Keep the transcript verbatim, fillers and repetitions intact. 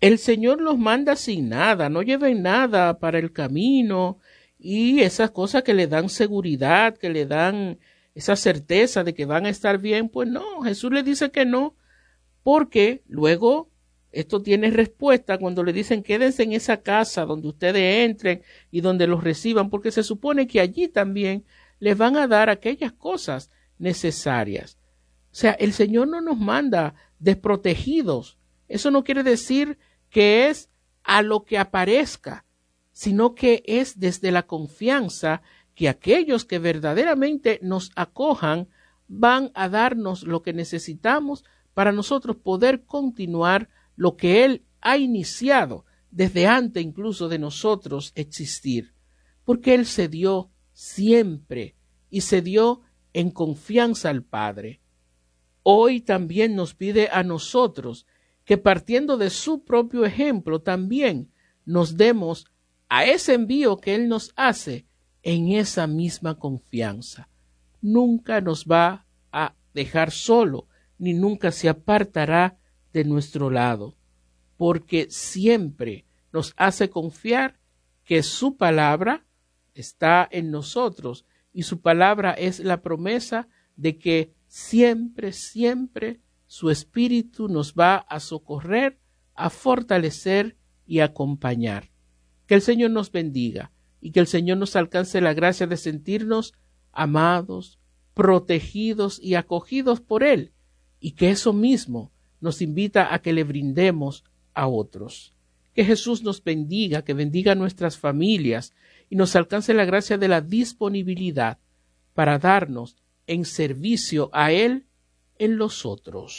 el Señor los manda sin nada, no lleven nada para el camino y esas cosas que le dan seguridad, que le dan esa certeza de que van a estar bien. Pues no, Jesús le dice que no, porque luego esto tiene respuesta cuando le dicen quédense en esa casa donde ustedes entren y donde los reciban, porque se supone que allí también les van a dar aquellas cosas necesarias. O sea, el Señor no nos manda desprotegidos. Eso no quiere decir que es a lo que aparezca, sino que es desde la confianza que aquellos que verdaderamente nos acojan van a darnos lo que necesitamos para nosotros poder continuar lo que Él ha iniciado desde antes incluso de nosotros existir, porque Él se dio siempre y se dio en confianza al Padre. Hoy también nos pide a nosotros que partiendo de su propio ejemplo también nos demos a ese envío que Él nos hace en esa misma confianza. Nunca nos va a dejar solo, ni nunca se apartará de nuestro lado, porque siempre nos hace confiar que su palabra está en nosotros y su palabra es la promesa de que siempre, siempre su espíritu nos va a socorrer, a fortalecer y a acompañar. Que el Señor nos bendiga y que el Señor nos alcance la gracia de sentirnos amados, protegidos y acogidos por Él, y que eso mismo nos invita a que le brindemos a otros. Que Jesús nos bendiga, que bendiga a nuestras familias y nos alcance la gracia de la disponibilidad para darnos en servicio a Él en los otros.